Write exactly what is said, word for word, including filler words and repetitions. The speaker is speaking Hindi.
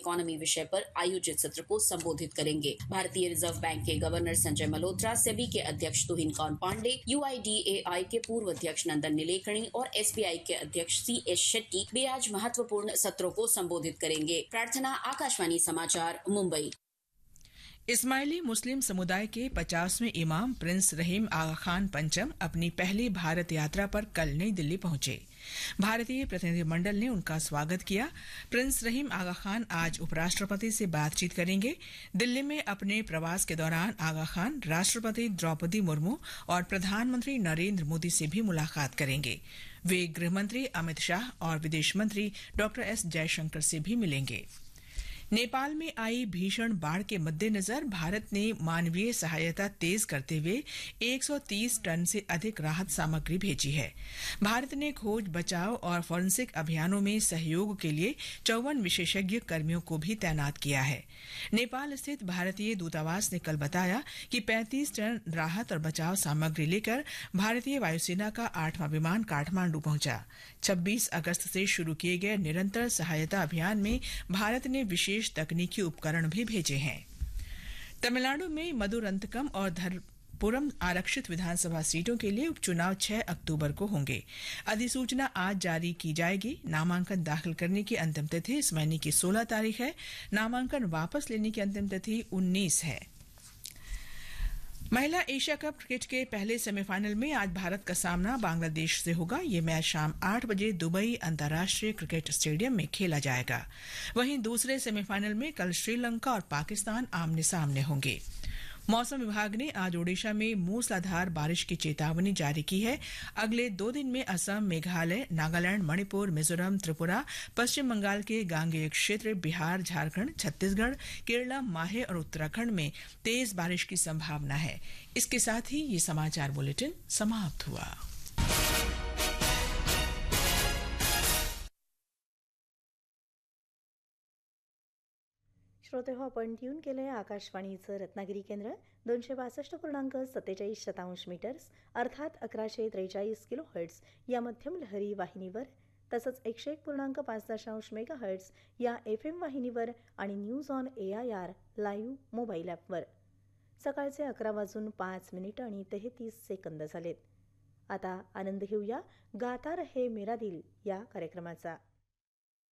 इकोनॉमी विषय पर आयोजित सत्र को संबोधित करेंगे। भारतीय रिजर्व बैंक के गवर्नर संजय मल्होत्रा, सेबी के अध्यक्ष तुहिन कांत पांडे, यूआईडीएआई के पूर्व अध्यक्ष नंदन नीलेकणी और एसबीआई के अध्यक्ष सी एस शेट्टी भी आज महत्वपूर्ण सत्रों को संबोधित करेंगे। प्रार्थना, आकाशवाणी समाचार, मुंबई। इस्माइली मुस्लिम समुदाय के पचासवें इमाम प्रिंस रहीम आगा खान पंचम अपनी पहली भारत यात्रा पर कल नई दिल्ली पहुंचे। भारतीय प्रतिनिधिमंडल ने उनका स्वागत किया। प्रिंस रहीम आगा खान आज उपराष्ट्रपति से बातचीत करेंगे। दिल्ली में अपने प्रवास के दौरान आगा खान राष्ट्रपति द्रौपदी मुर्मू और प्रधानमंत्री नरेंद्र मोदी से भी मुलाकात करेंगे। वे गृहमंत्री अमित शाह और विदेश मंत्री डॉक्टर एस जयशंकर से भी मिलेंगे। नेपाल में आई भीषण बाढ़ के मद्देनजर भारत ने मानवीय सहायता तेज करते हुए एक सौ तीस टन से अधिक राहत सामग्री भेजी है। भारत ने खोज, बचाव और फॉरेंसिक अभियानों में सहयोग के लिए चौवन विशेषज्ञ कर्मियों को भी तैनात किया है। नेपाल स्थित भारतीय दूतावास ने कल बताया कि पैंतीस टन राहत और बचाव सामग्री लेकर भारतीय वायुसेना का आठवां विमान काठमांडू पहुंचा। छब्बीस अगस्त से शुरू किए गए निरंतर सहायता अभियान में भारत ने विशेष तकनीकी उपकरण भी भेजे हैं। तमिलनाडु में मदुरंतकम और धरपुरम आरक्षित विधानसभा सीटों के लिए उपचुनाव छह अक्टूबर को होंगे। अधिसूचना आज जारी की जाएगी। नामांकन दाखिल करने की अंतिम तिथि इस महीने की सोलह तारीख है। नामांकन वापस लेने की अंतिम तिथि उन्नीस है। महिला एशिया कप क्रिकेट के पहले सेमीफाइनल में आज भारत का सामना बांग्लादेश से होगा। ये मैच शाम आठ बजे दुबई अंतर्राष्ट्रीय क्रिकेट स्टेडियम में खेला जाएगा। वहीं दूसरे सेमीफाइनल में कल श्रीलंका और पाकिस्तान आमने सामने होंगे। मौसम विभाग ने आज ओडिशा में मूसलाधार बारिश की चेतावनी जारी की है। अगले दो दिन में असम, मेघालय, नागालैंड, मणिपुर, मिजोरम, त्रिपुरा, पश्चिम बंगाल के गांगेय क्षेत्र, बिहार, झारखंड, छत्तीसगढ़, केरला, माहे और उत्तराखंड में तेज बारिश की संभावना है। इसके साथ ही ये समाचार बुलेटिन समाप्त हुआ। श्रोते हो, आपण ट्यून केले आकाशवाणीचं रत्नागिरी केंद्र दोनशे बासष्ट पूर्णांक सत्तेचाळीस शतांश मीटर्स अर्थात अकराशे त्रेचाळीस किलो हर्ट्स या मध्यम लहरी वाहिनीवर, तसंच एकशे एक पूर्णांक पाच दशांश मेगा हर्ट्स या एफ एम वाहिनीवर आणि news on A I R live mobile ॲपवर। सकाळचे अकरा वाजून पाच मिनिटं आणि तेहतीस सेकंद झालेत। आता आनंद घेऊया गाता रहे मेरा दिल या कार्यक्रमाचा।